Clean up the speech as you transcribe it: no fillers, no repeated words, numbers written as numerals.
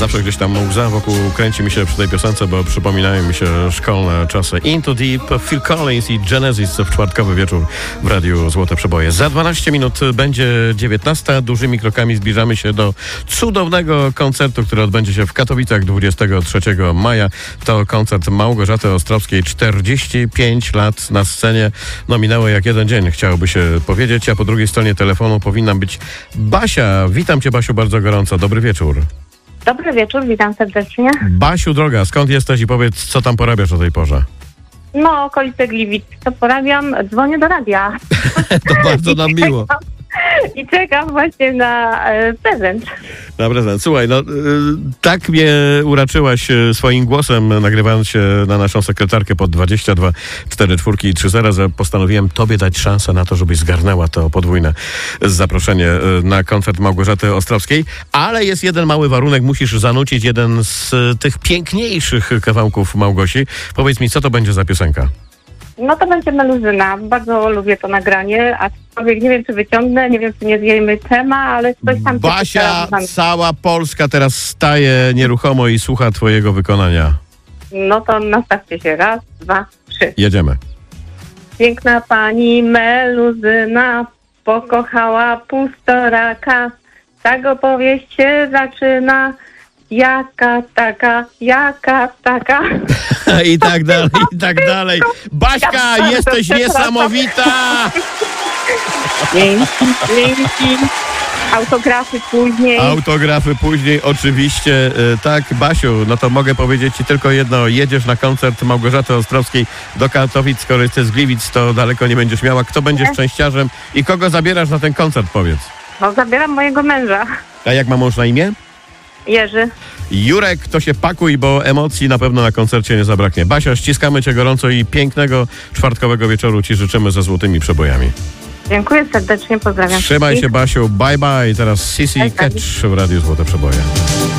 Zawsze gdzieś tam łza wokół kręci mi się przy tej piosence, bo przypominają mi się szkolne czasy. Into Deep, Phil Collins i Genesis w czwartkowy wieczór w Radiu Złote Przeboje. Za 12 minut będzie 19. Dużymi krokami zbliżamy się do cudownego koncertu, który odbędzie się w Katowicach 23 maja. To koncert Małgorzaty Ostrowskiej. 45 lat na scenie. No minęło jak jeden dzień, chciałoby się powiedzieć, a po drugiej stronie telefonu powinna być Basia. Witam cię, Basiu, bardzo gorąco. Dobry wieczór. Dobry wieczór, witam serdecznie. Basiu, droga, skąd jesteś i powiedz, co tam porabiasz o tej porze? No, okolice Gliwic. Co porabiam? Dzwonię do radia. To bardzo nam miło. I czekam właśnie na prezent. Na prezent. Słuchaj, no tak mnie uraczyłaś swoim głosem, nagrywając się na naszą sekretarkę pod 22 44 i 30, że postanowiłem tobie dać szansę na to, żebyś zgarnęła to podwójne zaproszenie na koncert Małgorzaty Ostrowskiej. Ale jest jeden mały warunek, musisz zanucić jeden z tych piękniejszych kawałków Małgosi. Powiedz mi, co to będzie za piosenka? No to będzie Meluzyna. Bardzo lubię to nagranie, aczkolwiek nie wiem, czy wyciągnę, nie wiem, czy nie zjejmy tema, ale coś tam... Basia, cała Polska teraz staje nieruchomo i słucha twojego wykonania. No to nastawcie się. 1, 2, 3. Jedziemy. Piękna pani Meluzyna pokochała pustoraka. Tak opowieść się zaczyna. Jaka taka. I tak dalej, i tak dalej. Baśka, jesteś niesamowita! Dzięki. Autografy później. Oczywiście. Tak, Basiu, no to mogę powiedzieć ci tylko jedno. Jedziesz na koncert Małgorzaty Ostrowskiej do Katowic, skoro jesteś z Gliwic, to daleko nie będziesz miała. Kto będzie szczęściarzem i kogo zabierasz na ten koncert, powiedz? No, zabieram mojego męża. A jak ma mąż na imię? Jerzy. Jurek, to się pakuj, bo emocji na pewno na koncercie nie zabraknie. Basia, ściskamy cię gorąco i pięknego czwartkowego wieczoru ci życzymy ze złotymi przebojami. Dziękuję serdecznie, pozdrawiam. Trzymaj się, Basiu, bye bye. Teraz Sissy Catch w Radiu Złote Przeboje.